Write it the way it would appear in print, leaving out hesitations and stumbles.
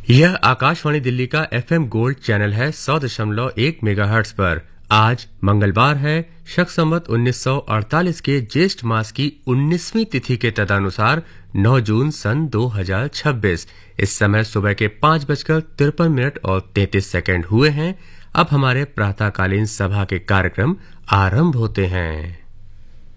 यह आकाशवाणी दिल्ली का FM gold channel है 100.1 मेगाहर्ट्ज पर। आज मंगलवार है, शक संवत 1948 के ज्येष्ठ मास की 19वीं तिथि के तदनुसार 9 जून सन 2026। इस समय सुबह के 5:53 और 33 सेकंड हुए हैं। अब हमारे प्रातःकालीन सभा के कार्यक्रम आरंभ होते हैं।